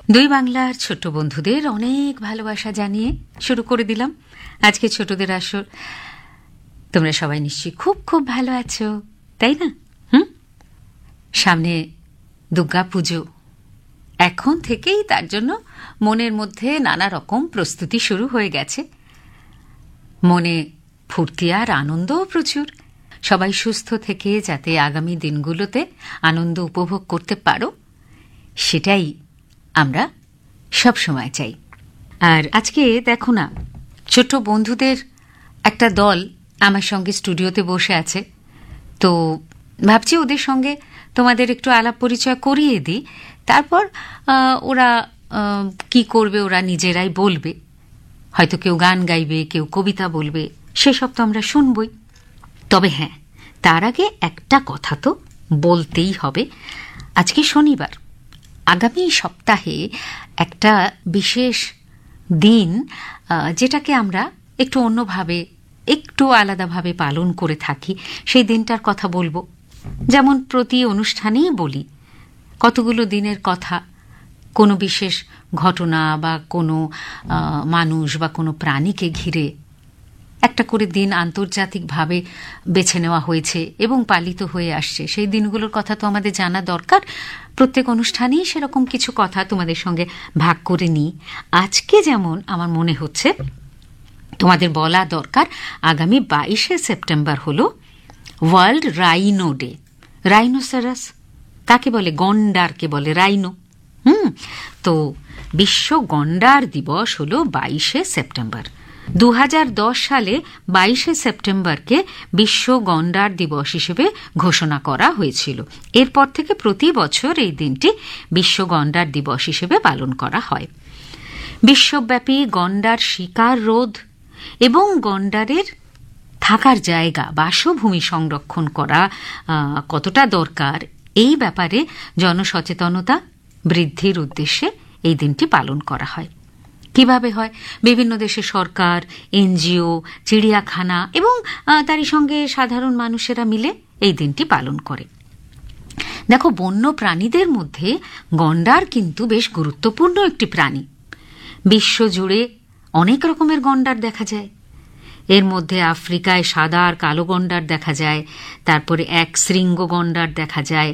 দুই বাংলার ছোট্ট বন্ধুদের অনেক ভালোবাসা জানিয়ে শুরু করে দিলাম আজকে ছোটদের আসর। তোমরা সবাই নিশ্চয়ই খুব খুব ভালো আছো, তাই না? সামনে দুর্গা পুজো, এখন থেকেই তার জন্য মনের মধ্যে নানা রকম প্রস্তুতি শুরু হয়ে গেছে। মনে ফুর্তি আর আনন্দও প্রচুর। সবাই সুস্থ থেকে যাতে আগামী দিনগুলোতে আনন্দ উপভোগ করতে পারো, সেটাই আমরা সব সময় চাই। আর আজকে দেখো না, ছোট বন্ধুদের একটা দল আমার সঙ্গে স্টুডিওতে বসে আছে, তো ভাবছি ওদের সঙ্গে তোমাদের একটু আলাপ পরিচয় করিয়ে দিই। তারপর ওরা কি করবে ওরা নিজেরাই বলবে। হয়তো কেউ গান গাইবে, কেউ কবিতা বলবে, সেসব তো আমরা শুনবই। তবে হ্যাঁ, তার আগে একটা কথা তো বলতেই হবে। আজকে শনিবার, আগামী সপ্তাহে একটা বিশেষ দিন, যেটাকে আমরা একটু অন্যভাবে, একটু আলাদাভাবে পালন করে থাকি, সেই দিনটার কথা বলবো। যেমন প্রতি অনুষ্ঠানেই বলি কতগুলো দিনের কথা, কোনো বিশেষ ঘটনা বা কোনো মানুষ বা কোনো প্রাণীকে ঘিরে একটা করে দিন আন্তর্জাতিকভাবে বেছে নেওয়া হয়েছে এবং পালিত হয়ে আসছে। সেই দিনগুলোর কথা তো আমাদের জানা দরকার। প্রত্যেক অনুষ্ঠানেই সেরকম কিছু কথা তোমাদের সঙ্গে ভাগ করে নিই। আজকে যেমন আমার মনে হচ্ছে তোমাদের বলা দরকার, আগামী 22শে সেপ্টেম্বর হলো ওয়ার্ল্ড রাইনো ডে। রাইনোসেরাস কাকে বলে? গন্ডারকে বলে রাইনো। তো বিশ্ব গন্ডার দিবস হলো 22শে সেপ্টেম্বর। 2010 সালে 22শে সেপ্টেম্বরকে বিশ্ব গন্ডার দিবস হিসেবে ঘোষণা করা হয়েছিল। এরপর থেকে প্রতি বছর এই দিনটি বিশ্ব গন্ডার দিবস হিসেবে পালন করা হয়। বিশ্বব্যাপী গন্ডার শিকার রোধ এবং গন্ডারের থাকার জায়গা, বাসভূমি সংরক্ষণ করা কতটা দরকার, এই ব্যাপারে জনসচেতনতা বৃদ্ধির উদ্দেশ্যে এই দিনটি পালন করা হয়। কিভাবে হয়? বিভিন্ন দেশে সরকার, এনজিও, চিড়িয়াখানা এবং তারই সঙ্গে সাধারণ মানুষেরা মিলে এই দিনটি পালন করে। দেখো, বন্য প্রাণীদের মধ্যে গন্ডার কিন্তু বেশ গুরুত্বপূর্ণ একটি প্রাণী। বিশ্বজুড়ে অনেক রকমের গন্ডার দেখা যায়। এর মধ্যে আফ্রিকায় সাদা আর কালো গন্ডার দেখা যায়, তারপরে এক শৃঙ্গ গন্ডার দেখা যায়,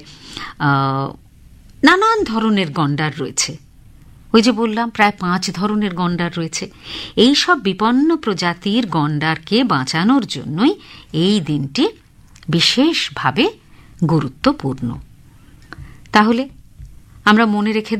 নানান ধরনের গন্ডার রয়েছে। ওই যে বললাম, প্রায় 5 ধরনের গন্ডার রয়েছে। এই সব বিপন্ন প্রজাতির গন্ডারকে বাঁচানোর জন্যই এই দিনটি বিশেষভাবে গুরুত্বপূর্ণ। তাহলে আমরা মনে রেখে